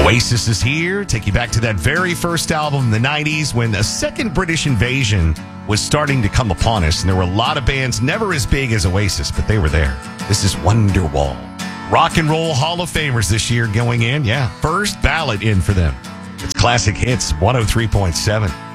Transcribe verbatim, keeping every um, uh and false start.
Oasis is here. Take you back to that very first album in the nineties when a second British invasion was starting to come upon us. And there were a lot of bands never as big as Oasis, but they were there. This is Wonderwall. Rock and Roll Hall of Famers this year going in. Yeah, first ballot in for them. It's Classic Hits one oh three point seven.